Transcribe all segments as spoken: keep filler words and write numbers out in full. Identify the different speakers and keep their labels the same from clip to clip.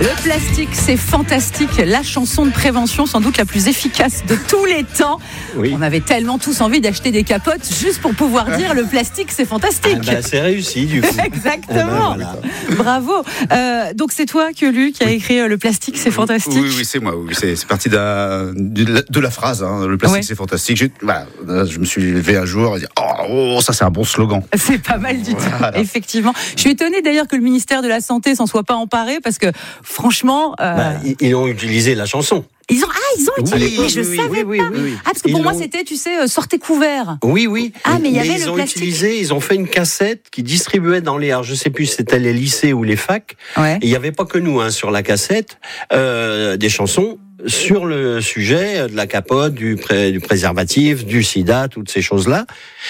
Speaker 1: Le plastique, c'est fantastique. La chanson de prévention, sans doute la plus efficace de tous les temps. Oui. On avait tellement tous envie d'acheter des capotes juste pour pouvoir dire le plastique, c'est fantastique.
Speaker 2: Ah bah, c'est réussi, du coup.
Speaker 1: Exactement.
Speaker 2: Ah bah, voilà.
Speaker 1: Bravo. Euh, donc, c'est toi, Quelu, qui a écrit euh, le plastique, c'est fantastique.
Speaker 3: Oui, oui, c'est moi. Oui, c'est, c'est parti de la, de la, de la phrase. Hein, le plastique, ouais. c'est fantastique. Je, voilà, je me suis levé un jour et dit oh, oh, ça, c'est un bon slogan.
Speaker 1: C'est pas mal du
Speaker 3: voilà.
Speaker 1: tout, effectivement. Je suis étonnée d'ailleurs que le ministère de la Santé s'en soit pas emparé parce que, franchement. Euh...
Speaker 2: Bah, ils ont utilisé la chanson.
Speaker 1: Ils ont, ah, ils ont utilisé, mais je
Speaker 2: oui,
Speaker 1: savais
Speaker 2: oui,
Speaker 1: pas.
Speaker 2: Oui, oui, oui.
Speaker 1: Ah, parce que
Speaker 2: ils
Speaker 1: pour
Speaker 2: l'ont...
Speaker 1: moi, c'était, tu sais, euh, sortez couvert.
Speaker 2: Oui, oui.
Speaker 1: Ah, mais il y avait
Speaker 2: ils
Speaker 1: le
Speaker 2: ont
Speaker 1: plastique.
Speaker 2: utilisé, ils ont fait une cassette qui distribuait dans les, alors je sais plus si c'était les lycées ou les facs.
Speaker 1: Ouais.
Speaker 2: Et il y avait pas que nous, hein, sur la cassette, euh, des chansons sur le sujet de la capote, du, pré, du préservatif, du sida, toutes ces choses-là.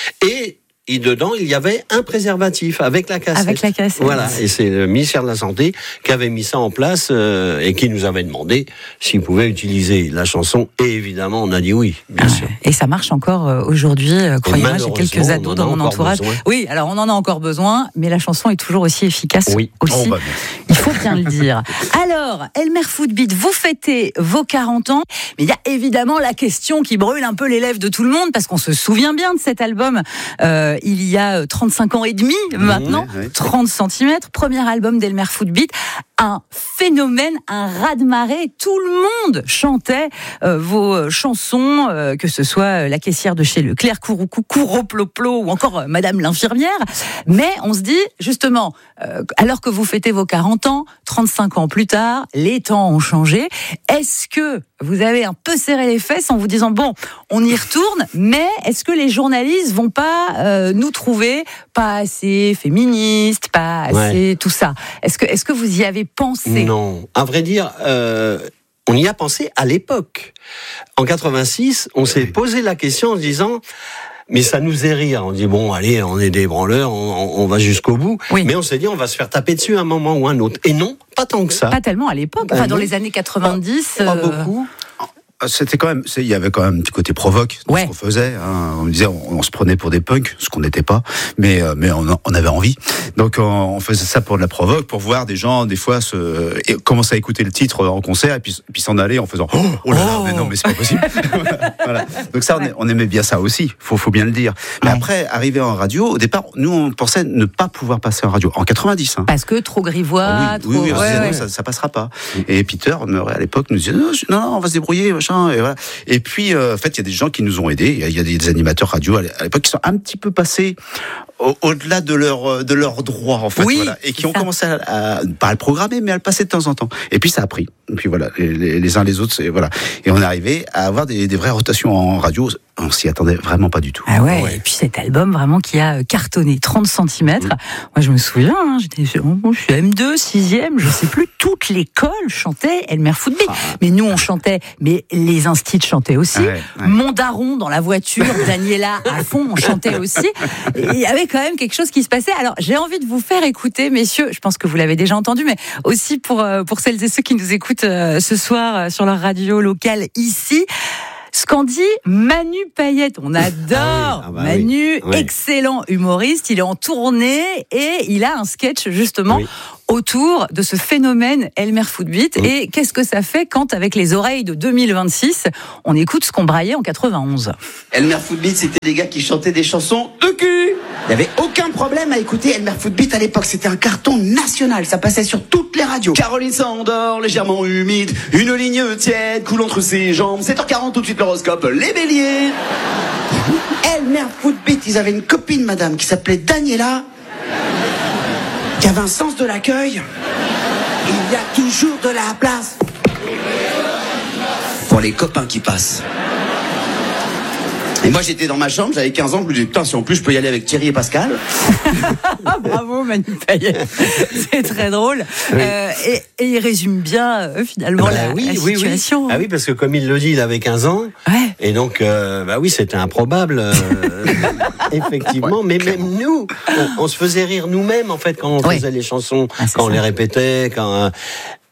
Speaker 2: Et Et dedans, il y avait un préservatif avec la cassette.
Speaker 1: Avec la cassette.
Speaker 2: Voilà. Et c'est le ministère de la Santé qui avait mis ça en place euh, et qui nous avait demandé s'il pouvait utiliser la chanson. Et évidemment, on a dit oui, bien ah, sûr.
Speaker 1: Et ça marche encore euh, aujourd'hui. Euh, croyez-moi, j'ai quelques ados dans mon entourage.
Speaker 2: Besoin.
Speaker 1: Oui, alors on en a encore besoin, mais la chanson est toujours aussi efficace.
Speaker 2: Oui.
Speaker 1: Aussi.
Speaker 3: Oh, bah,
Speaker 1: il faut bien le dire. Alors, Elmer Footbeat, vous fêtez vos quarante ans, mais il y a évidemment la question qui brûle un peu les lèvres de tout le monde, parce qu'on se souvient bien de cet album. Euh, il y a trente-cinq ans et demi maintenant, oui, oui. trente centimètres, premier album d'Elmer Footbeat, un phénomène, un raz-de-marée, tout le monde chantait euh, vos chansons, euh, que ce soit la caissière de chez Leclerc, Couroucou, Couroplo-Plo ou encore euh, Madame l'infirmière, mais on se dit justement, euh, alors que vous fêtez vos quarante ans, trente-cinq ans plus tard, les temps ont changé, est-ce que vous avez un peu serré les fesses en vous disant bon, on y retourne, mais est-ce que les journalistes vont pas euh, nous trouver pas assez féministes, pas assez ouais. tout ça? Est-ce que est-ce que vous y avez pensé?
Speaker 2: Non, à vrai dire, euh, on y a pensé à l'époque. En quatre-vingt-six, on s'est posé la question en se disant. Mais ça nous faisait rire. On dit bon, allez, on est des branleurs, on, on va jusqu'au bout. Oui. Mais on s'est dit, on va se faire taper dessus à un moment ou un autre. Et non, pas tant que ça.
Speaker 1: Pas tellement à l'époque. Enfin, euh, dans les années quatre-vingt-dix.
Speaker 2: Pas, pas
Speaker 1: euh...
Speaker 2: beaucoup.
Speaker 3: C'était quand même, il y avait quand même un petit côté provoque dans ouais. ce qu'on faisait. Hein. On disait, on, on se prenait pour des punks, ce qu'on n'était pas, mais euh, mais on, on avait envie. Donc on, on faisait ça pour de la provoque, pour voir des gens des fois se et commencer à écouter le titre en concert et puis puis s'en aller en faisant oh, oh là là, oh. mais non mais c'est pas possible. Voilà. Donc ça, on, on aimait bien ça aussi. Faut faut bien le dire. Mais ouais. après, arriver en radio, au départ, nous on pensait ne pas pouvoir passer en radio en quatre-vingt-dix. Hein.
Speaker 1: Parce que trop grivois.
Speaker 3: Ah oui,
Speaker 1: trop...
Speaker 3: oui, oui, on
Speaker 1: ouais,
Speaker 3: disait
Speaker 1: ouais.
Speaker 3: non, ça, ça passera pas. Et Peter, à l'époque, nous disait non, non, on va se débrouiller, machin. Et voilà. Et puis, euh, en fait, il y a des gens qui nous ont aidés. Il y a des, des animateurs radio à l'époque qui sont un petit peu passés au, au-delà de leur de leurs droits, en fait,
Speaker 1: oui,
Speaker 3: voilà, et qui ont
Speaker 1: ça.
Speaker 3: commencé à, à pas à le programmer, mais à le passer de temps en temps. Et puis ça a pris. Et puis voilà, les, les, les uns les autres, c'est voilà. Et on est arrivé à avoir des, des vraies rotations en radio. On s'y attendait vraiment pas du tout.
Speaker 1: Ah ouais. ouais. Et puis cet album vraiment qui a cartonné, trente centimètres. Mmh. Moi, je me souviens, hein, j'étais, je suis M deux, sixième, je sais plus. Toute l'école chantait Elmer Footbeat. Ah. Mais nous, on chantait, mais les instits chantaient aussi. Ah ouais, ouais. Mon daron dans la voiture, Daniela à fond, on chantait aussi. Et il y avait quand même quelque chose qui se passait. Alors, j'ai envie de vous faire écouter, messieurs. Je pense que vous l'avez déjà entendu, mais aussi pour pour celles et ceux qui nous écoutent ce soir sur leur radio locale ici. Ce qu'en dit Manu Payette, on adore ah oui, ah bah Manu, oui. excellent humoriste, il est en tournée et il a un sketch justement oui. autour de ce phénomène Elmer Footbeat. Mmh. Et qu'est-ce que ça fait quand, avec les oreilles de deux mille vingt-six, on écoute ce qu'on braillait en quatre-vingt-onze?
Speaker 4: Elmer Footbeat, c'était des gars qui chantaient des chansons de cul. Il n'y avait aucun problème à écouter Elmer Footbeat à l'époque, c'était un carton national, ça passait sur toutes les radios. Caroline s'endort, légèrement humide, une ligne tiède coule entre ses jambes, sept heures quarante tout de suite l'horoscope, les béliers. Elmer Footbeat, ils avaient une copine, madame, qui s'appelait Daniela, qui avait un sens de l'accueil. Il y a toujours de la place pour les copains qui passent. Et moi, j'étais dans ma chambre, j'avais quinze ans, je me disais, putain, si en plus je peux y aller avec Thierry et Pascal.
Speaker 1: Bravo, Manu Payette. C'est très drôle. Oui. Euh, et, et il résume bien, euh, finalement, bah, la,
Speaker 2: oui,
Speaker 1: la
Speaker 2: oui,
Speaker 1: situation.
Speaker 2: Oui. Ah oui, parce que comme il le dit, il avait quinze ans.
Speaker 1: Ouais.
Speaker 2: Et donc, euh, bah oui, c'était improbable. Euh, effectivement. Ouais, mais clairement. Même nous, on, on se faisait rire nous-mêmes, en fait, quand on ouais. faisait les chansons, ah, quand ça. on les répétait, quand. Euh,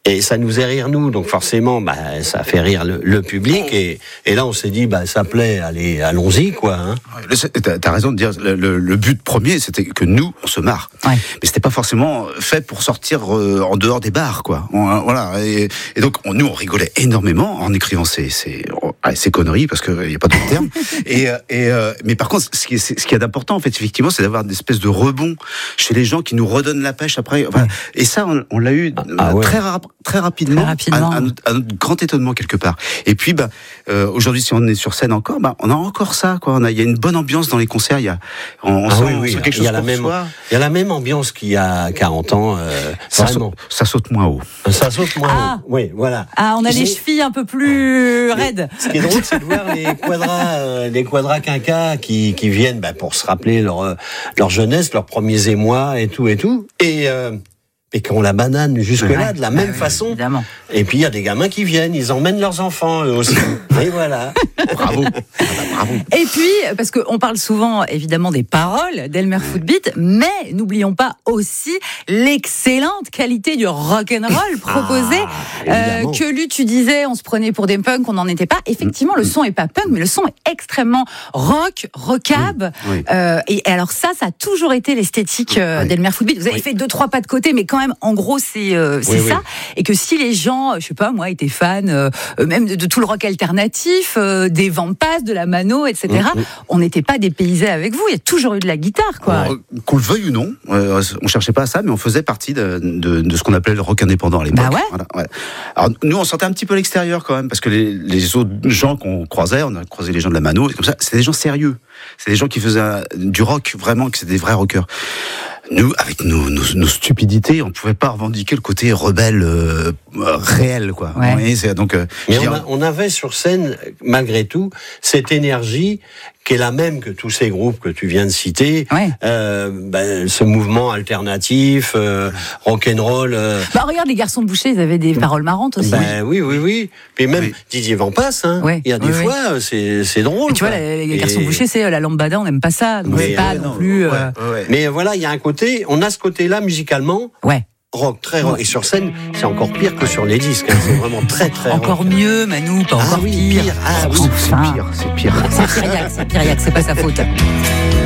Speaker 2: Et ça nous fait rire nous, donc forcément, bah, ça fait rire le, le public. Et, et là, on s'est dit, bah, ça plaît, allez, allons-y, quoi. Hein.
Speaker 3: T'as, t'as raison de dire, le, le, le but premier, c'était que nous, on se marre. Ouais. Mais c'était pas forcément fait pour sortir euh, en dehors des bars, quoi. On, voilà. Et, et donc, on, nous, on rigolait énormément en écrivant ces, ces, ces conneries, parce qu'il n'y a pas d'autre terme. et, et, euh, mais par contre, ce qui est, ce qui est d'important, en fait, effectivement, c'est d'avoir une espèce de rebond chez les gens qui nous redonnent la pêche après. Enfin, et ça, on, on l'a eu ah, ouais. très rare. Très rapidement,
Speaker 1: Très rapidement.
Speaker 3: À, à, notre, à notre grand étonnement quelque part. Et puis, bah, euh, aujourd'hui, si on est sur scène encore, bah, on a encore ça, quoi. On a, il y a une bonne ambiance dans les concerts. Il y a, on, on
Speaker 2: ah
Speaker 3: sent,
Speaker 2: oui, oui.
Speaker 3: on sent quelque chose.
Speaker 2: Il y a la même,
Speaker 3: soi.
Speaker 2: il y a la même ambiance qu'il y a quarante ans. Euh,
Speaker 3: ça, saute, ça saute moins haut.
Speaker 2: Ça saute moins
Speaker 1: ah.
Speaker 2: haut. Oui, voilà.
Speaker 1: Ah, on a
Speaker 2: Mais,
Speaker 1: les chevilles un peu plus raides.
Speaker 2: Ce qui est drôle, c'est de voir les quadras, euh, les quadras quinquas qui, qui viennent, bah, pour se rappeler leur, leur jeunesse, leurs premiers émois et tout et tout. Et, euh, et qu'on la banane jusque-là, ouais, de la même ouais, façon.
Speaker 1: Évidemment.
Speaker 2: Et puis, il y a des gamins qui viennent, ils emmènent leurs enfants, eux aussi. Et voilà.
Speaker 3: Bravo. Bravo.
Speaker 1: Et puis, parce qu'on parle souvent, évidemment, des paroles d'Elmer Footbeat, mais n'oublions pas aussi l'excellente qualité du rock'n'roll proposé. Ah, euh, que lui, tu disais, on se prenait pour des punks, on n'en était pas. Effectivement, le son est pas punk, mais le son est extrêmement rock, rockab. Oui. Oui. Euh, et alors ça, ça a toujours été l'esthétique euh, oui. d'Elmer Footbeat. Vous avez oui. fait deux, trois pas de côté, mais quand même, en gros, c'est, euh, c'est oui, ça. Oui. Et que si les gens, je sais pas, moi, étaient fans, euh, même de, de tout le rock alternatif, euh, des Vampas, de la Mano, et cetera, mmh, mmh. on n'était pas dépaysés avec vous. Il y a toujours eu de la guitare, quoi.
Speaker 3: Alors, qu'on le veuille ou non, euh, on cherchait pas à ça, mais on faisait partie de, de, de ce qu'on appelait le rock indépendant à l'époque.
Speaker 1: Bah ouais.
Speaker 3: Voilà, ouais. Alors, nous, on sentait un petit peu à l'extérieur, quand même, parce que les, les autres gens qu'on croisait, on a croisé les gens de la Mano, comme ça, c'était des gens sérieux. C'est des gens qui faisaient du rock, vraiment, que c'était des vrais rockers. Nous, avec nos, nos, nos stupidités, on ne pouvait pas revendiquer le côté rebelle euh, réel, quoi.
Speaker 1: Ouais.
Speaker 3: Oui, c'est, donc, euh,
Speaker 2: Mais on, a, on avait sur scène, malgré tout, cette énergie qui est la même que tous ces groupes que tu viens de citer,
Speaker 1: ouais.
Speaker 2: euh, ben, ce mouvement alternatif, euh, rock'n'roll. Euh...
Speaker 1: Bah regarde, les Garçons Bouchers, ils avaient des paroles marrantes aussi.
Speaker 2: Ben, oui, oui, oui. Puis même oui. Didier Vampas, hein.
Speaker 1: Ouais.
Speaker 2: Il y a des
Speaker 1: oui,
Speaker 2: fois,
Speaker 1: oui.
Speaker 2: c'est, c'est drôle.
Speaker 1: Et tu vois, les, les Garçons Et... Bouchers, c'est la lambada, on n'aime pas ça. Donc mais, c'est pas euh, non, non plus.
Speaker 3: Ouais,
Speaker 1: euh...
Speaker 3: ouais.
Speaker 2: Mais voilà, il y a un côté, on a ce côté-là musicalement.
Speaker 1: Ouais.
Speaker 2: Rock, très rock. Et sur scène, c'est encore pire que sur les disques. Hein. C'est vraiment très, très rock.
Speaker 1: Encore mieux, Manu, pas
Speaker 2: ah
Speaker 1: encore
Speaker 2: oui,
Speaker 1: pire.
Speaker 2: pire. Ah oui,
Speaker 3: c'est pire, c'est pire.
Speaker 1: C'est Pyriac, c'est Pyriac, c'est pas sa faute.